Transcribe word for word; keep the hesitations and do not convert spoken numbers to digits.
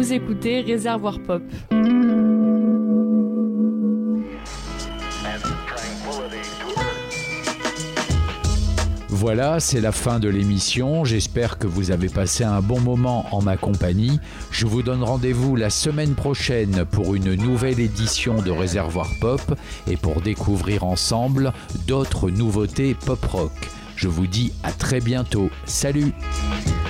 Vous écoutez Réservoir Pop. Voilà, c'est la fin de l'émission. J'espère que vous avez passé un bon moment en ma compagnie. Je vous donne rendez-vous la semaine prochaine pour une nouvelle édition de Réservoir Pop et pour découvrir ensemble d'autres nouveautés pop-rock. Je vous dis à très bientôt. Salut!